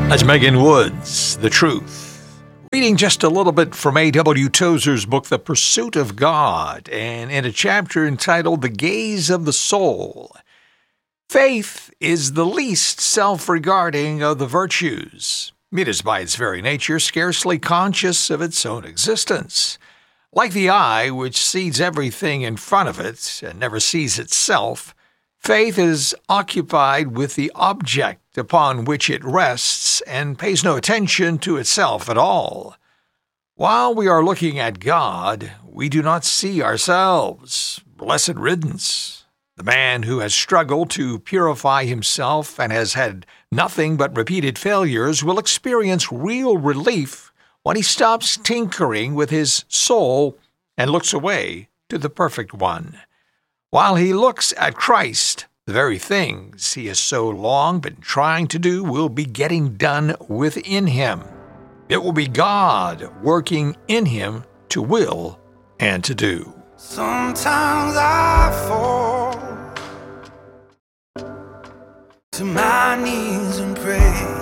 That's Megan Woods, The Truth. Reading just a little bit from A.W. Tozer's book, The Pursuit of God, and in a chapter entitled The Gaze of the Soul. Faith is the least self-regarding of the virtues. It is by its very nature scarcely conscious of its own existence. Like the eye, which sees everything in front of it and never sees itself, faith is occupied with the object upon which it rests and pays no attention to itself at all. While we are looking at God, we do not see ourselves. Blessed riddance. The man who has struggled to purify himself and has had nothing but repeated failures will experience real relief when he stops tinkering with his soul and looks away to the perfect one. While he looks at Christ, the very things he has so long been trying to do will be getting done within him. It will be God working in him to will and to do. Sometimes I fall to my knees and pray.